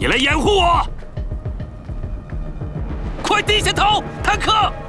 你来掩护我！快低下头，坦克！